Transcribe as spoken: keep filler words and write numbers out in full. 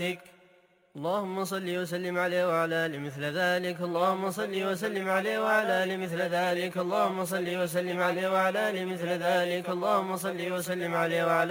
اللهم صل وسلم عليه وعلى آله مثل ذلك. اللهم صل وسلم عليه وعلى آله مثل ذلك. اللهم صل وسلم عليه وعلى آله مثل ذلك. اللهم صل وسلم عليه وعلى